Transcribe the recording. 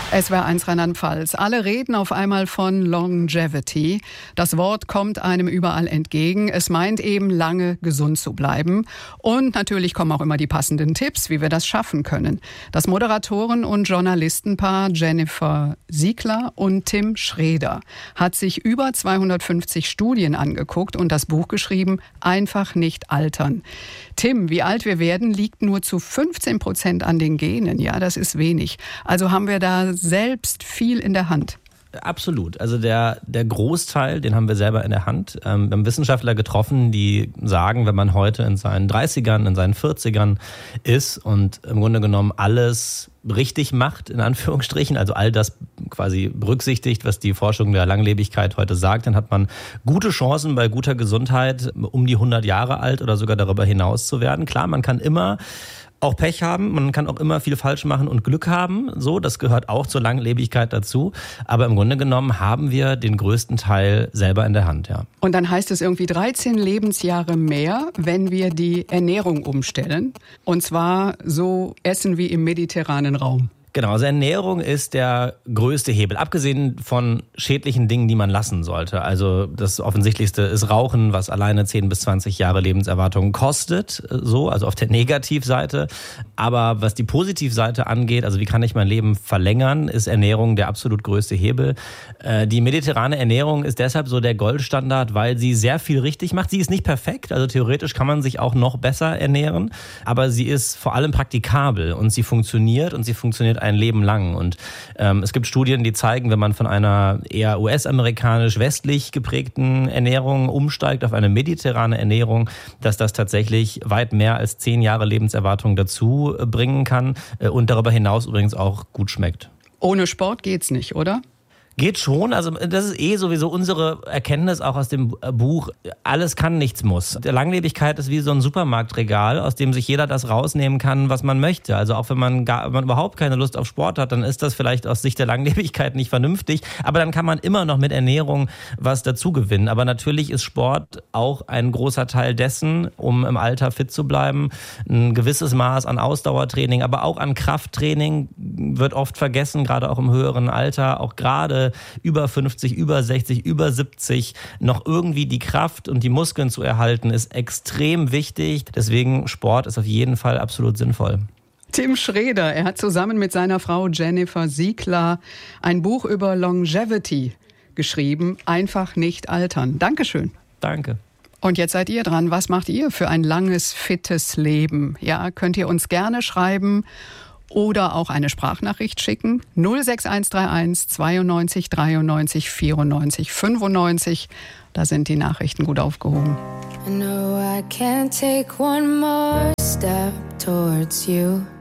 SWR1 Rheinland-Pfalz. Alle reden auf einmal von Longevity. Das Wort kommt einem überall entgegen. Es meint eben, lange gesund zu bleiben. Und natürlich kommen auch immer die passenden Tipps, wie wir das schaffen können. Das Moderatoren- und Journalistenpaar Jennifer Siegler und Tim Schreder hat sich über 250 Studien angeguckt und das Buch geschrieben, Einfach nicht altern. Tim, wie alt wir werden, liegt nur zu 15% an den Genen. Ja, das ist wenig. Also haben wir da selbst viel in der Hand. Absolut. Also der Großteil, den haben wir selber in der Hand. Wir haben Wissenschaftler getroffen, die sagen, wenn man heute in seinen 30ern, in seinen 40ern ist und im Grunde genommen alles richtig macht, in Anführungsstrichen, also all das quasi berücksichtigt, was die Forschung der Langlebigkeit heute sagt, dann hat man gute Chancen bei guter Gesundheit, um die 100 Jahre alt oder sogar darüber hinaus zu werden. Klar, man kann immer auch Pech haben, man kann auch immer viel falsch machen und Glück haben, so, das gehört auch zur Langlebigkeit dazu, aber im Grunde genommen haben wir den größten Teil selber in der Hand, ja. Und dann heißt es irgendwie 13 Lebensjahre mehr, wenn wir die Ernährung umstellen, und zwar so essen wie im mediterranen Raum. Genau, also Ernährung ist der größte Hebel, abgesehen von schädlichen Dingen, die man lassen sollte. Also das Offensichtlichste ist Rauchen, was alleine 10 bis 20 Jahre Lebenserwartung kostet, so, also auf der Negativseite. Aber was die Positivseite angeht, also wie kann ich mein Leben verlängern, ist Ernährung der absolut größte Hebel. Die mediterrane Ernährung ist deshalb so der Goldstandard, weil sie sehr viel richtig macht. Sie ist nicht perfekt, also theoretisch kann man sich auch noch besser ernähren, aber sie ist vor allem praktikabel und sie funktioniert ein Leben lang. Und es gibt Studien, die zeigen, wenn man von einer eher US-amerikanisch-westlich geprägten Ernährung umsteigt auf eine mediterrane Ernährung, dass das tatsächlich weit mehr als 10 Jahre Lebenserwartung dazu bringen kann und darüber hinaus übrigens auch gut schmeckt. Ohne Sport geht's nicht, oder? Geht schon, also das ist sowieso unsere Erkenntnis auch aus dem Buch, alles kann, nichts muss. Die Langlebigkeit ist wie so ein Supermarktregal, aus dem sich jeder das rausnehmen kann, was man möchte. Also auch wenn man überhaupt keine Lust auf Sport hat, dann ist das vielleicht aus Sicht der Langlebigkeit nicht vernünftig, aber dann kann man immer noch mit Ernährung was dazu gewinnen. Aber natürlich ist Sport auch ein großer Teil dessen, um im Alter fit zu bleiben. Ein gewisses Maß an Ausdauertraining, aber auch an Krafttraining wird oft vergessen, gerade auch im höheren Alter, auch gerade über 50, über 60, über 70 noch irgendwie die Kraft und die Muskeln zu erhalten, ist extrem wichtig. Deswegen Sport ist auf jeden Fall absolut sinnvoll. Tim Schreder, er hat zusammen mit seiner Frau Jennifer Siegler ein Buch über Longevity geschrieben, Einfach nicht altern. Dankeschön. Danke. Und jetzt seid ihr dran. Was macht ihr für ein langes, fittes Leben? Ja, könnt ihr uns gerne schreiben oder auch eine Sprachnachricht schicken. 06131 92 93 94 95. Da sind die Nachrichten gut aufgehoben. I know I can't take one more step towards you.